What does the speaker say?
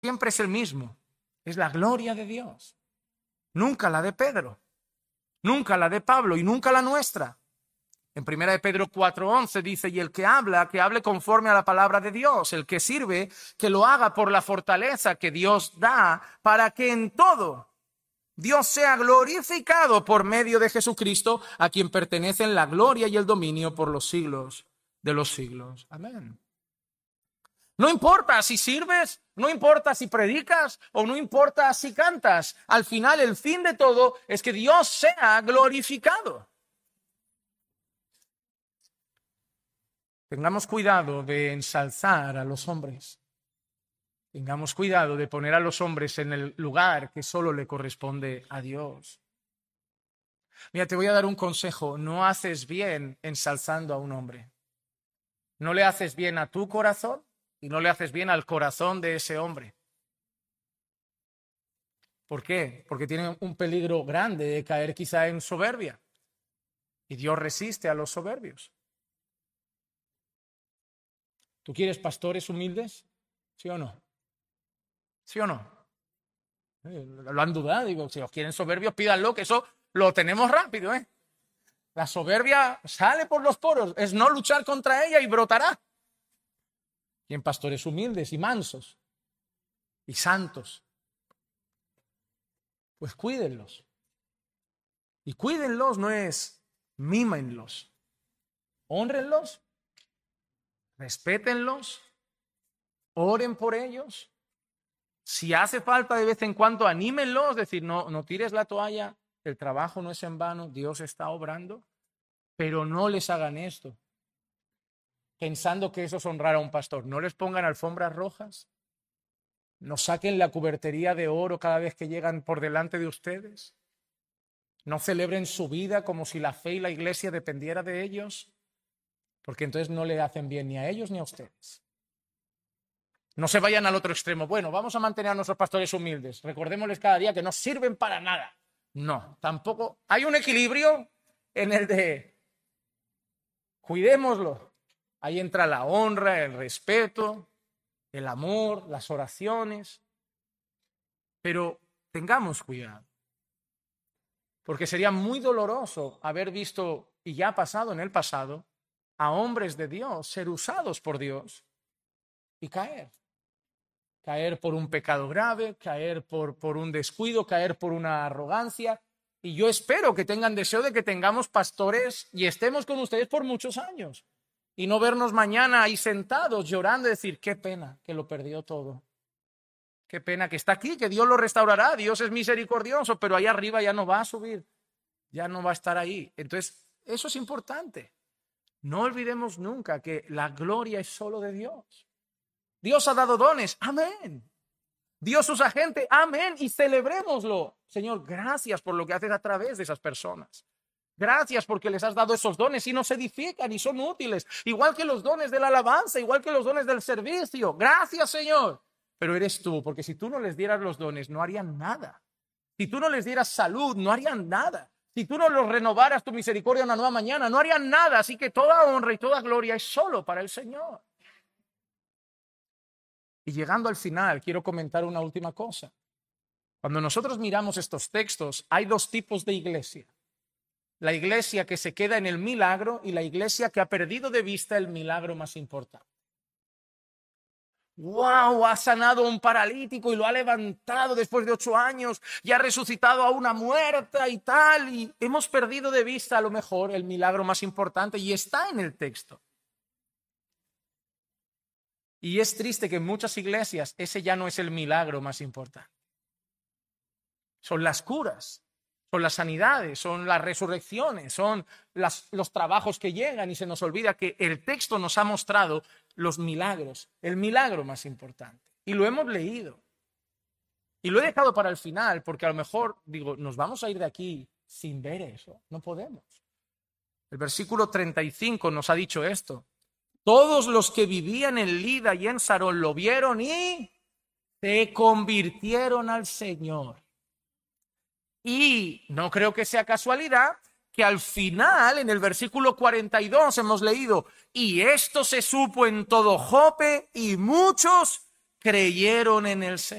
siempre es el mismo. Es la gloria de Dios. Nunca la de Pedro, nunca la de Pablo y nunca la nuestra. En 1 Pedro 4:11 dice, y el que habla, que hable conforme a la palabra de Dios. El que sirve, que lo haga por la fortaleza que Dios da, para que en todo Dios sea glorificado por medio de Jesucristo, a quien pertenecen la gloria y el dominio por los siglos de los siglos. Amén. No importa si sirves, no importa si predicas o no importa si cantas. Al final, el fin de todo es que Dios sea glorificado. Tengamos cuidado de ensalzar a los hombres. Tengamos cuidado de poner a los hombres en el lugar que solo le corresponde a Dios. Mira, te voy a dar un consejo. No haces bien ensalzando a un hombre. No le haces bien a tu corazón y no le haces bien al corazón de ese hombre. ¿Por qué? Porque tiene un peligro grande de caer quizá en soberbia. Y Dios resiste a los soberbios. ¿Tú quieres pastores humildes? ¿Sí o no? ¿Sí o no? Lo han dudado. Digo, si os quieren soberbios, pídanlo, que eso lo tenemos rápido, ¿eh? La soberbia sale por los poros. Es no luchar contra ella y brotará. ¿Quieren pastores humildes y mansos y santos? Pues cuídenlos. Y cuídenlos no es mímenlos. Hónrenlos. Respétenlos, oren por ellos. Si hace falta de vez en cuando, anímenlos, es decir, no tires la toalla, el trabajo no es en vano, Dios está obrando, pero no les hagan esto, pensando que eso es honrar a un pastor. No les pongan alfombras rojas, no saquen la cubertería de oro cada vez que llegan por delante de ustedes, no celebren su vida como si la fe y la iglesia dependiera de ellos. Porque entonces no le hacen bien ni a ellos ni a ustedes. No se vayan al otro extremo. Bueno, vamos a mantener a nuestros pastores humildes. Recordémosles cada día que no sirven para nada. No, tampoco. Hay un equilibrio en el de cuidémoslo. Ahí entra la honra, el respeto, el amor, las oraciones. Pero tengamos cuidado. Porque sería muy doloroso haber visto, y ya ha pasado en el pasado, a hombres de Dios ser usados por Dios y caer. Caer por un pecado grave, caer por un descuido, caer por una arrogancia. Y yo espero que tengan deseo de que tengamos pastores y estemos con ustedes por muchos años. Y no vernos mañana ahí sentados llorando y decir, qué pena que lo perdió todo. Qué pena que está aquí, que Dios lo restaurará. Dios es misericordioso, pero ahí arriba ya no va a subir. Ya no va a estar ahí. Entonces, eso es importante. No olvidemos nunca que la gloria es solo de Dios. Dios ha dado dones, amén. Dios usa gente, amén. Y celebrémoslo. Señor, gracias por lo que haces a través de esas personas. Gracias porque les has dado esos dones y nos edifican y son útiles. Igual que los dones de la alabanza, igual que los dones del servicio. Gracias, Señor. Pero eres tú, porque si tú no les dieras los dones, no harían nada. Si tú no les dieras salud, no harían nada. Si tú no los renovaras tu misericordia una nueva mañana, no harían nada. Así que toda honra y toda gloria es solo para el Señor. Y llegando al final, quiero comentar una última cosa. Cuando nosotros miramos estos textos, hay dos tipos de iglesia. La iglesia que se queda en el milagro y la iglesia que ha perdido de vista el milagro más importante. ¡Wow! Ha sanado a un paralítico y lo ha levantado después de 8 años y ha resucitado a una muerta y tal. Y hemos perdido de vista a lo mejor el milagro más importante y está en el texto. Y es triste que en muchas iglesias ese ya no es el milagro más importante. Son las curas, son las sanidades, son las resurrecciones, son los trabajos que llegan y se nos olvida que el texto nos ha mostrado los milagros, el milagro más importante. Y lo hemos leído. Y lo he dejado para el final porque a lo mejor, digo, nos vamos a ir de aquí sin ver eso. No podemos. El versículo 35 nos ha dicho esto. Todos los que vivían en Lida y en Sarón lo vieron y se convirtieron al Señor. Y no creo que sea casualidad que al final, en el versículo 42, hemos leído, y esto se supo en todo Jope y muchos creyeron en el Señor.